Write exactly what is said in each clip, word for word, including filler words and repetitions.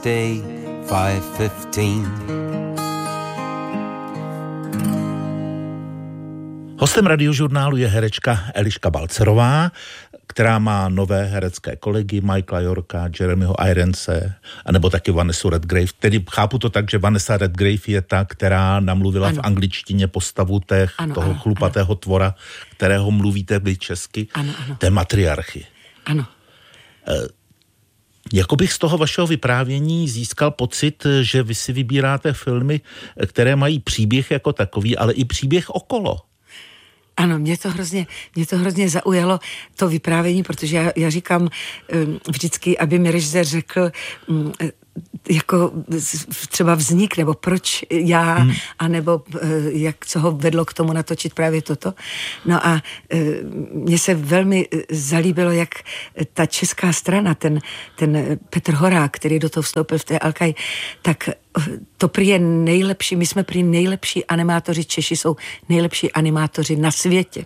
Day five fifteen. Hostem radiožurnálu je herečka Eliška Balcerová, která má nové herecké kolegy Michaela Yorka, Jeremyho Ironse, anebo taky Vanessa Redgrave. Tedy chápu to tak, že Vanessa Redgrave je ta, která namluvila ano. v angličtině postavu té, ano, toho ano, chlupatého ano. tvora, kterého mluvíte vy česky, ano, ano. té matriarchy. Ano. E, jako bych z toho vašeho vyprávění získal pocit, že vy si vybíráte filmy, které mají příběh jako takový, ale i příběh okolo. Ano, mě to hrozně, mě to hrozně zaujalo, to vyprávění, protože já, já říkám vždycky, aby mi režisér řekl, jako třeba vznik, nebo proč já, hmm. anebo jak, co ho vedlo k tomu natočit právě toto. No a mně se velmi zalíbilo, jak ta česká strana, ten, ten Petr Horák, který do toho vstoupil v té Alkaj, tak to prý je nejlepší, my jsme prý nejlepší animátoři, Češi jsou nejlepší animátoři na světě.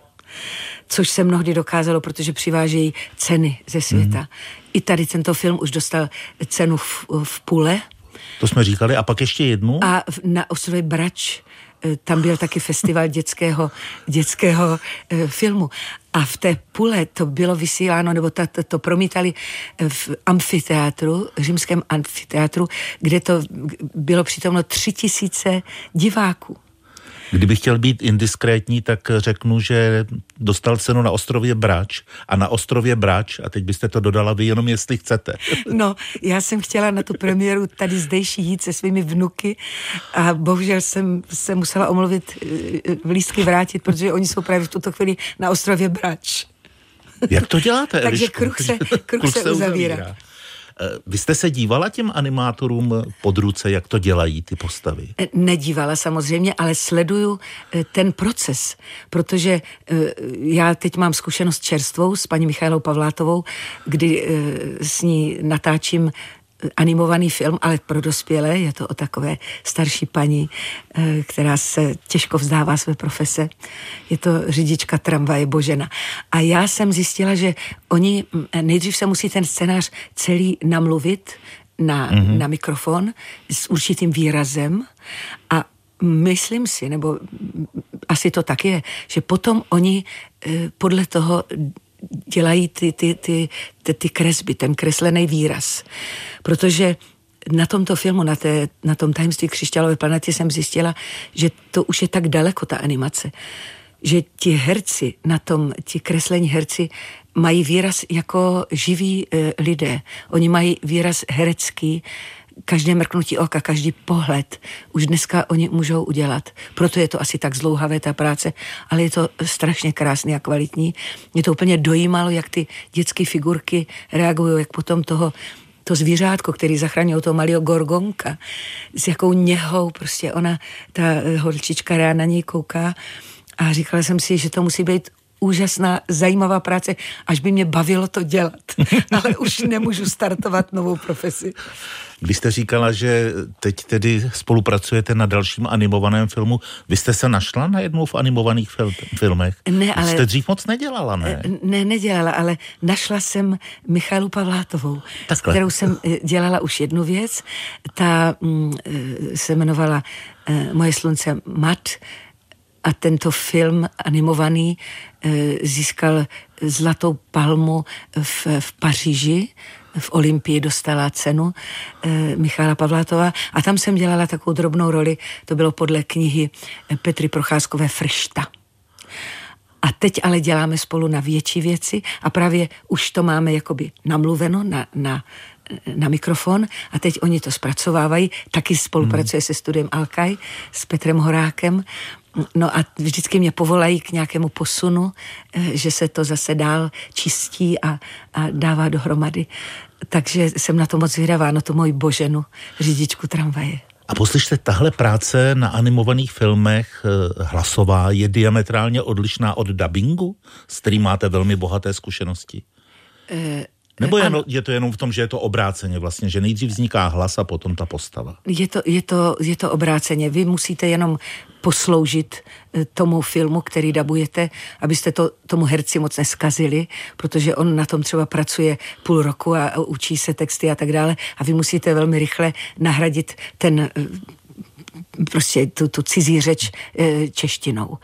Což se mnohdy dokázalo, protože přivážejí ceny ze světa. Mm. I tady tento film už dostal cenu v, v Pule. To jsme říkali. A pak ještě jednu? A na ostrově Brač tam byl taky festival dětského, dětského eh, filmu. A v té Pule to bylo vysíláno, nebo ta, to, to promítali v amfiteátru, římském amfiteátru, kde to bylo přítomno tři tisíce diváků. Kdybych chtěl být indiskrétní, tak řeknu, že dostal cenu na ostrově Brač a na ostrově Brač, a teď byste to dodala vy jenom, jestli chcete. No, já jsem chtěla na tu premiéru tady zdejší jít se svými vnuky a bohužel jsem se musela omluvit, lístky vrátit, protože oni jsou právě v tuto chvíli na ostrově Brač. Jak to děláte, Takže Eliško? kruh se, kruh se uzavírá. uzavírá. Vy jste se dívala těm animátorům pod ruce, jak to dělají ty postavy? Nedívala samozřejmě, ale sleduju ten proces, protože já teď mám zkušenost čerstvou s paní Michailou Pavlátovou, kdy s ní natáčím animovaný film, ale pro dospělé, je to o takové starší paní, která se těžko vzdává své profese. Je to řidička tramvaje Božena. A já jsem zjistila, že oni nejdřív se musí ten scénář celý namluvit na, mm-hmm. na mikrofon s určitým výrazem a myslím si, nebo asi to tak je, že potom oni podle toho dělají ty, ty, ty, ty, ty kresby, ten kreslený výraz. Protože na tomto filmu, na, té, na tom Tajemství křišťálové planety jsem zjistila, že to už je tak daleko, ta animace, že ti herci na tom, ti kreslení herci mají výraz jako živí e, lidé. Oni mají výraz herecký, každé mrknutí oka, každý pohled už dneska oni můžou udělat. Proto je to asi tak zdlouhavé ta práce, ale je to strašně krásný a kvalitní. Mě to úplně dojímalo, jak ty dětské figurky reagují, jak potom toho to zvířátko, který zachránil toho malého Gorgonka, s jakou něhou prostě ona, ta holčička rád na něj kouká a říkala jsem si, že to musí být úžasná, zajímavá práce, až by mě bavilo to dělat. Ale už nemůžu startovat novou profesi. Když jste říkala, že teď tedy spolupracujete na dalším animovaném filmu, vy jste se našla na jednou v animovaných fil- filmech? Ne, ale... Jste dřív moc nedělala, ne? Ne, nedělala, ale našla jsem Michailu Pavlátovou, Takhle. s kterou jsem dělala už jednu věc. Ta mm, se jmenovala uh, Moje slunce mat, a tento film animovaný e, získal zlatou palmu v, v Paříži, v Olympii dostala cenu e, Michaila Pavlátová a tam jsem dělala takovou drobnou roli, to bylo podle knihy Petry Procházkové Fršta. A teď ale děláme spolu na větší věci a právě už to máme jakoby namluveno na, na, na mikrofon a teď oni to zpracovávají, taky spolupracuje hmm. se studiem Alkaj s Petrem Horákem. No a vždycky mě povolají k nějakému posunu, že se to zase dál čistí a, a dává dohromady. Takže jsem na to moc zvědavá, na tu moji Boženu, řidičku tramvaje. A poslyšte, tahle práce na animovaných filmech hlasová je diametrálně odlišná od dabingu, s kterým máte velmi bohaté zkušenosti? E, Nebo je, je to jenom v tom, že je to obráceně vlastně, že nejdřív vzniká hlas a potom ta postava? Je to, je to, je to obráceně. Vy musíte jenom posloužit tomu filmu, který dabujete, abyste to tomu herci moc neskazili, protože on na tom třeba pracuje půl roku a učí se texty a tak dále a vy musíte velmi rychle nahradit ten prostě tu, tu cizí řeč češtinou.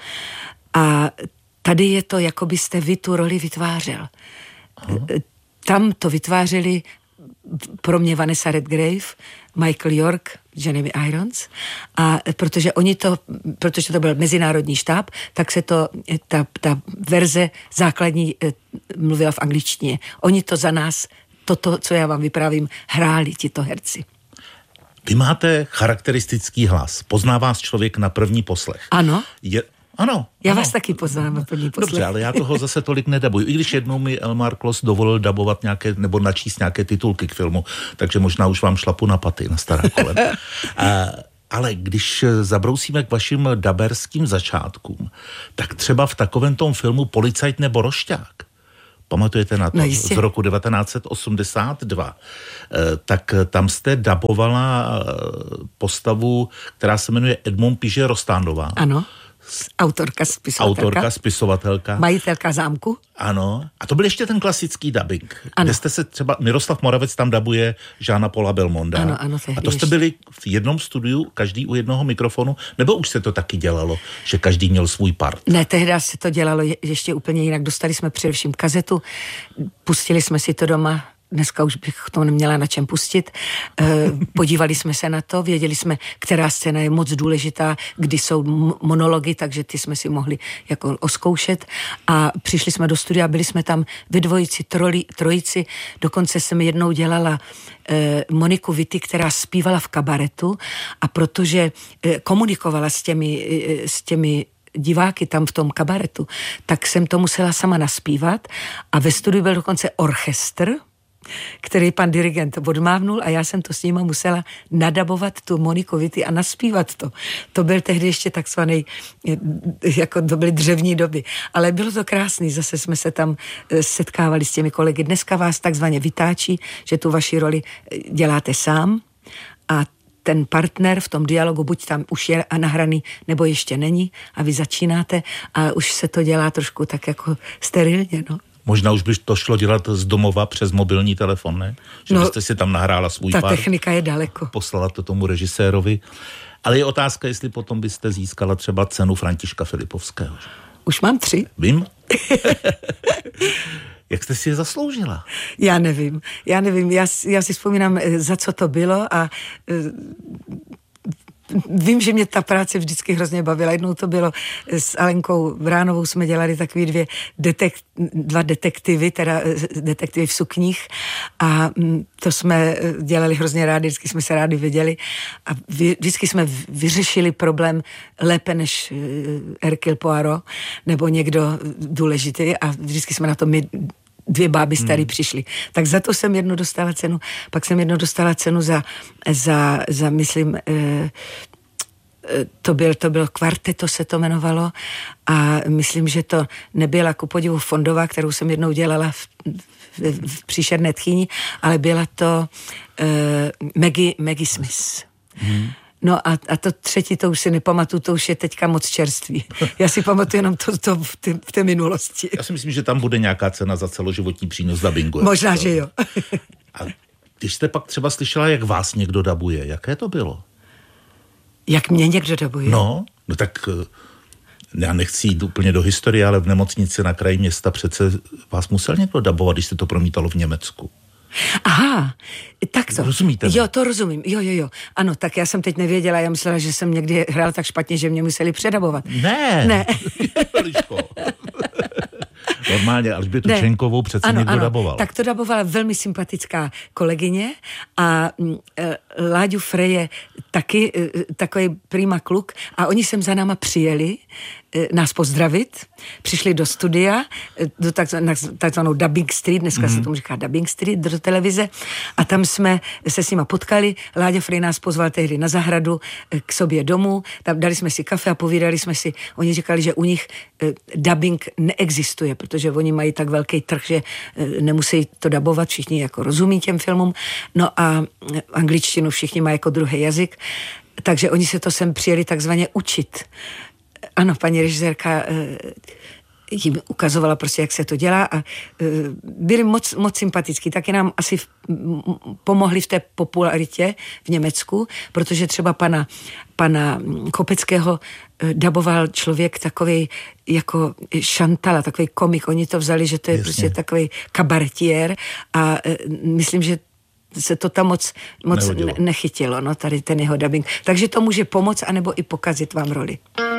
A tady je to, jako byste vy tu roli vytvářel. Aha. Tam to vytvářeli pro mě Vanessa Redgrave, Michael York, Jeremy Irons, a protože oni to, protože to byl mezinárodní štáb, tak se to, ta, ta verze základní mluvila v angličtině. Oni to za nás, toto, co já vám vyprávím, hráli tito herci. Vy máte charakteristický hlas. Pozná vás člověk na první poslech. Ano. Je, ano. Já ano. vás taky poznám na první poslech. Dobře, ale já toho zase tolik nedabuju. I když jednou mi Elmar Klos dovolil dabovat nějaké, nebo načíst nějaké titulky k filmu, takže možná už vám šlapu na paty, na stará kolena. A, ale když zabrousíme k vašim daberským začátkům, tak třeba v takovém tom filmu Policajt nebo rošťák, pamatujete na to? No, z roku devatenáct set osmdesát dva. E, tak tam jste dabovala postavu, která se jmenuje Edmond Piže Rostándová. Ano. Autorka, spisovatelka. Autorka, spisovatelka. Majitelka zámku. Ano. A to byl ještě ten klasický dabing. Ano. Kde jste se třeba, Miroslav Moravec tam dabuje Jeana Paula Belmonda. Ano, ano. A to jste byli v jednom studiu, každý u jednoho mikrofonu, nebo už se to taky dělalo, že každý měl svůj part? Ne, tehdy se to dělalo ještě úplně jinak. Dostali jsme především kazetu, pustili jsme si to doma, dneska už bych to neměla na čem pustit. Podívali jsme se na to, věděli jsme, která scéna je moc důležitá, kdy jsou monology, takže ty jsme si mohli jako oskoušet. A přišli jsme do studia, byli jsme tam ve dvojici, troli, trojici. Dokonce jsem jednou dělala eh, Moniku Vitti, která zpívala v kabaretu a protože eh, komunikovala s těmi, eh, s těmi diváky tam v tom kabaretu, tak jsem to musela sama naspívat a ve studiu byl dokonce orchestr, který pan dirigent odmávnul a já jsem to s nima musela nadabovat tu Moniku Vitti a naspívat to. To byl tehdy ještě takzvaný, jako to byly dřevní doby. Ale bylo to krásný, zase jsme se tam setkávali s těmi kolegy. Dneska vás takzvaně vytáčí, že tu vaši roli děláte sám a ten partner v tom dialogu buď tam už je nahraný, nebo ještě není a vy začínáte a už se to dělá trošku tak jako sterilně, no. Možná už by to šlo dělat z domova přes mobilní telefon, ne? Že no, byste si tam nahrála svůj ta pár. Ta technika je daleko. Poslala to tomu režisérovi. Ale je otázka, jestli potom byste získala třeba cenu Františka Filipovského. Už mám tři. Vím. Jak jste si je zasloužila? Já nevím. Já nevím. Já, já si vzpomínám, za co to bylo a vím, že mě ta práce vždycky hrozně bavila. Jednou to bylo s Alenkou Vránovou, jsme dělali takový dvě detek, dva detektivy, teda detektivy v sukních a to jsme dělali hrozně rádi, vždycky jsme se rádi viděli a vždycky jsme vyřešili problém lépe než Hercule Poirot nebo někdo důležitý a vždycky jsme na to my dvě báby starý hmm. přišly. Tak za to jsem jednou dostala cenu. Pak jsem jednou dostala cenu za, za, za myslím, eh, to byl, to byl Kvarteto se to jmenovalo a myslím, že to nebyla ku podivu Fondová, kterou jsem jednou dělala v, v, v Příšerné tchýni, ale byla to eh, Maggie, Maggie Smith. Hmm. No a, a to třetí, to už si nepamatuju, to už je teďka moc čerství. Já si pamatuju jenom to, to v, té, v té minulosti. Já si myslím, že tam bude nějaká cena za celoživotní přínos dabingu. Možná, že jo. A když jste pak třeba slyšela, jak vás někdo dabuje, jaké to bylo? Jak mě někdo dabuje? No, no tak já nechci jít úplně do historie, ale v nemocnici na kraji města přece vás musel někdo dabovat, když se to promítalo v Německu. Aha, tak to. Rozumíte? Jo, to rozumím. Jo, jo, jo. Ano, tak já jsem teď nevěděla, já myslela, že jsem někdy hrál tak špatně, že mě museli předabovat. Ne. Ne. Normálně Alžbětu ne. Čenkovou přece ano, někdo ano. daboval. Tak to dabovala velmi sympatická kolegyně a e, Láďu Freje taky takový prima kluk a oni sem za náma přijeli nás pozdravit, přišli do studia, do takzvanou Dubbing Street, dneska mm. se tomu říká Dubbing Street, do televize a tam jsme se s nima potkali, Láďa Frej nás pozval tehdy na zahradu k sobě domů, tam dali jsme si kafe a povídali jsme si, oni říkali, že u nich dubbing neexistuje, protože oni mají tak velký trh, že nemusí to dabovat, všichni jako rozumí těm filmům, no a angličtinu všichni mají jako druhý jazyk, takže oni se to sem přijeli takzvaně učit. Ano, paní režisérka jim ukazovala prostě, jak se to dělá a byli moc, moc sympatický. Taky nám asi v, pomohli v té popularitě v Německu, protože třeba pana, pana Kopeckého daboval člověk takovej jako Šantala, takový komik. Oni to vzali, že to je Jasně. prostě takový kabaretier a myslím, že se to tam moc, moc ne- nechytilo, no, tady ten jeho dubbing. Takže to může pomoct, anebo i pokazit vám roli.